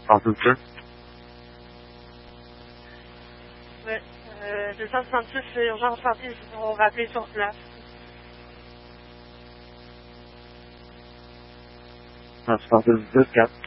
À peu près. Ouais. 236, c'est urgence partie, ils vont rappeler sur place. Ça se passe de 4.